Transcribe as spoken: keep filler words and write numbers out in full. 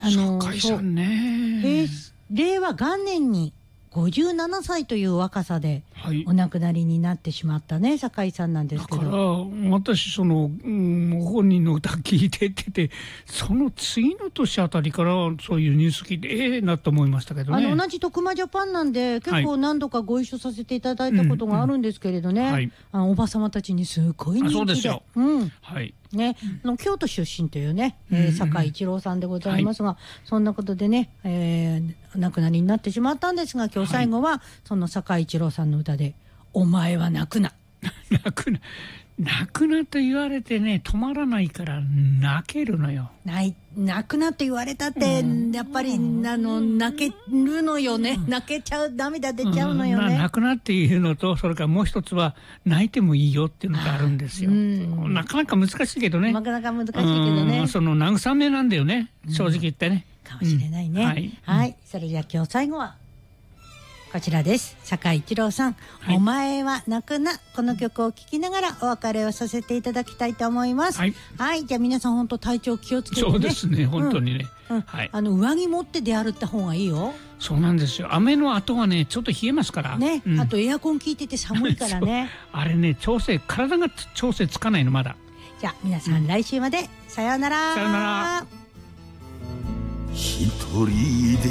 あの酒井さんね、 平令和元年にごじゅうななさいという若さでお亡くなりになってしまったね、酒井さんなんですけど。 だから私その、うん、本人の歌聞いてってて、その次の年あたりからそういうニュース聞いてええー、なと思いましたけどね。 あの同じ徳間ジャパンなんで結構何度かご一緒させていただいたことがあるんですけれどね、はい、あのおばさまたちにすごい人気で。あ、そうですよ、うん、はいね、あの京都出身というね、えー、酒井一郎さんでございますが、はい、そんなことでね、えー、お亡くなりになってしまったんですが、今日最後は、はい、その酒井一郎さんの歌で「お前は泣くな」 泣くな泣くなと言われてね、止まらないから泣けるのよ。 泣くなって言われたって、うん、やっぱりあの泣けるのよね、うん、泣けちゃう、涙出ちゃうのよね、 うん、泣くなっていうのと、それからもう一つは泣いてもいいよっていうのがあるんですよ、うん、なかなか難しいけどね、 なかなか難しいけどね、 その慰めなんだよね、正直言ってね、 かもしれないね、はい、はい、それじゃあ今日最後はこちらです。酒井一郎さん、はい、お前は泣くな、この曲を聴きながらお別れをさせていただきたいと思います。はい、はい、じゃあ皆さん本当体調気をつけてね。 そうですね、本当にね、 うんうん、はい、あの上着持って出歩った方がいいよ。 そうなんですよ、雨の後はねちょっと冷えますからね、うん、あとエアコン効いてて寒いからねあれね、調整、体が調整つかないのまだ。 じゃあ皆さん、うん、来週までさようなら。 さようなら。 一人で